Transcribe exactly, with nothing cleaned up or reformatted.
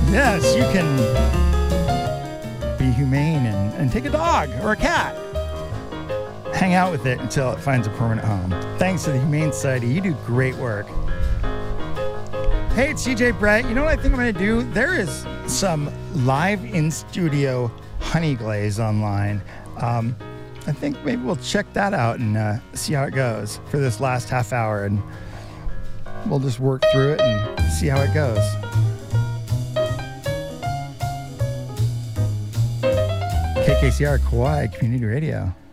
Yes, you can be humane and, and take a dog or a cat. Hang out with it until it finds a permanent home. Thanks to the Humane Society, you do great work. Hey, it's C J Brett. You know what I think I'm going to do? There is some live in-studio honey glaze online. Um, I think maybe we'll check that out and uh, see how it goes for this last half hour. And we'll just work through it and see how it goes. K K C R Kauai Community Radio.